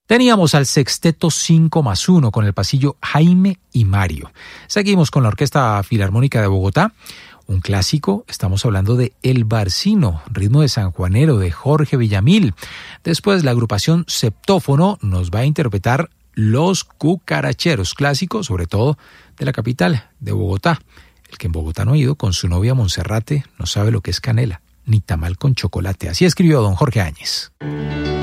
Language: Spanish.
Teníamos al Sexteto 5+1 con el pasillo Jaime y Mario. Seguimos con la Orquesta Filarmónica de Bogotá. Un clásico, estamos hablando de El Barcino, ritmo de sanjuanero de Jorge Villamil. Después la agrupación Septófono nos va a interpretar Los Cucaracheros, clásicos sobre todo de la capital, de Bogotá. El que en Bogotá no ha ido con su novia Monserrate no sabe lo que es canela, ni tamal con chocolate. Así escribió don Jorge Áñez.